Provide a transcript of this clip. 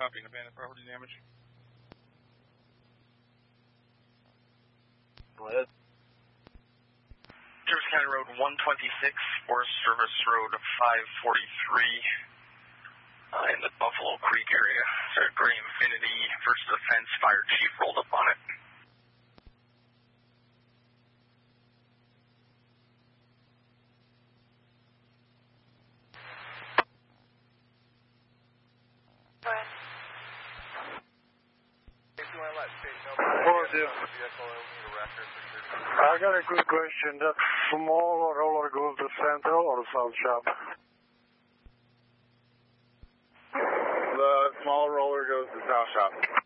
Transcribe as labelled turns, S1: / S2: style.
S1: copying abandoned property damage.
S2: Go ahead.
S3: Jersey County Road 126, Forest Service Road 543, in the Buffalo Creek area. There's a gray Infiniti versus a fence. Fire chief rolled up on it.
S4: I got a good question. That small roller goes to Central or South Shop?
S5: The small roller goes to South Shop.